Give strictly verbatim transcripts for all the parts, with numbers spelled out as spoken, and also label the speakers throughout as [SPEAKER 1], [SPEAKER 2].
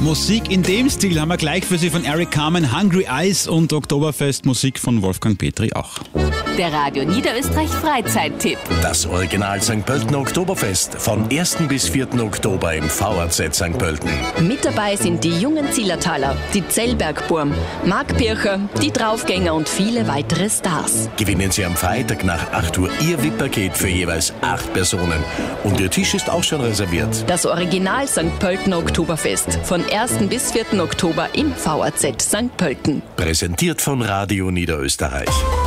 [SPEAKER 1] Musik in dem Stil haben wir gleich für Sie von Eric Carmen, Hungry Eyes und Oktoberfest Musik von Wolfgang Petri auch.
[SPEAKER 2] Der Radio Niederösterreich Freizeittipp.
[SPEAKER 3] Das Original Sankt Pöltener Oktoberfest von ersten bis vierten Oktober im V A Z Sankt Pölten.
[SPEAKER 4] Mit dabei sind die jungen Zillertaler, die Zellbergburm, Marc Pircher, die Draufgänger und viele weitere Stars.
[SPEAKER 3] Gewinnen Sie am Freitag nach acht Uhr Ihr V I P-Paket für jeweils acht Personen. Und Ihr Tisch ist auch schon reserviert.
[SPEAKER 4] Das Original Sankt Pöltener Oktoberfest von ersten bis vierten Oktober im V A Z Sankt Pölten.
[SPEAKER 3] Präsentiert von Radio Niederösterreich.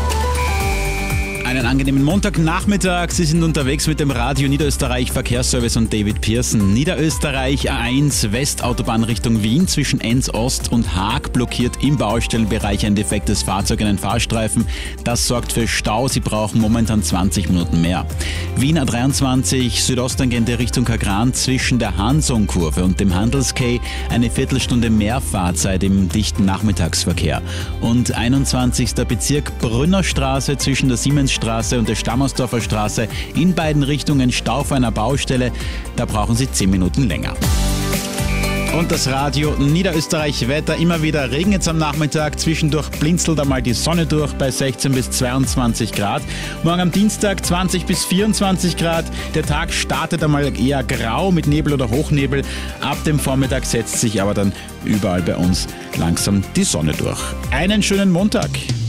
[SPEAKER 1] Einen angenehmen Montagnachmittag. Sie sind unterwegs mit dem Radio Niederösterreich Verkehrsservice und David Pearson. Niederösterreich A eins Westautobahn Richtung Wien zwischen Enns Ost und Haag blockiert im Baustellenbereich ein defektes Fahrzeug einen Fahrstreifen. Das sorgt für Stau. Sie brauchen momentan zwanzig Minuten mehr. Wien A dreiundzwanzig Südosttangente Richtung Kagran zwischen der Hansonkurve und dem Handelsquai eine Viertelstunde mehr Fahrzeit im dichten Nachmittagsverkehr. Und einundzwanzigster Bezirk Brünnerstraße zwischen der Siemensstraße und der Stammersdorfer Straße in beiden Richtungen Stau vor einer Baustelle. Da brauchen Sie zehn Minuten länger. Und das Radio Niederösterreich Wetter, immer wieder Regen jetzt am Nachmittag, zwischendurch blinzelt einmal die Sonne durch bei sechzehn bis zweiundzwanzig Grad. Morgen am Dienstag zwanzig bis vierundzwanzig Grad. Der Tag startet einmal eher grau mit Nebel oder Hochnebel. Ab dem Vormittag setzt sich aber dann überall bei uns langsam die Sonne durch. Einen schönen Montag.